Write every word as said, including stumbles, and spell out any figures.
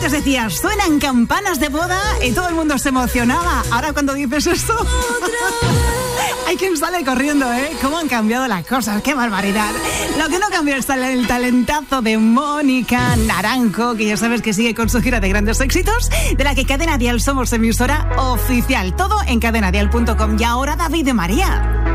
antes decías, suenan campanas de boda y todo el mundo se emocionaba. Ahora cuando dices esto, hay quien sale corriendo, ¿eh? ¿Cómo han cambiado las cosas? ¡Qué barbaridad! Lo que no cambió es el talentazo de Mónica Naranjo, que ya sabes que sigue con su gira de grandes éxitos, de la que Cadena Dial somos emisora oficial. Todo en cadena dial punto com. Y ahora David de María.